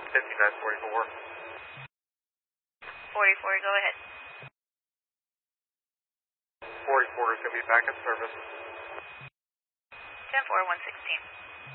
5944. 44, go ahead. 44 is going to be back in service. 10-4, 116.